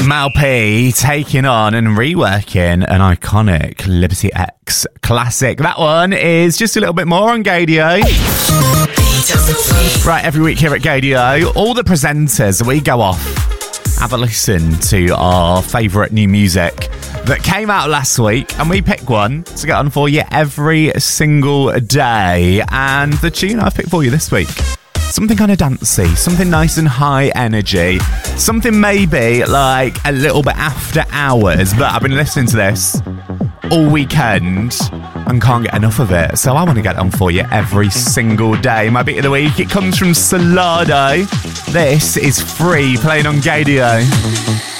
Mal P taking on and reworking an iconic Liberty X classic. That one is just a little bit more on Gaydio. Right, every week here at Gaydio, all the presenters, we go off, have a listen to our favourite new music that came out last week, and we pick one to get on for you every single day. And the tune I've picked for you this week, something kind of dancey, something nice and high energy, something maybe like a little bit after hours, but I've been listening to this all weekend and can't get enough of it, so I want to get on for you every single day. My beat of the week, it comes from Solardo. This is Free, playing on Gaydio.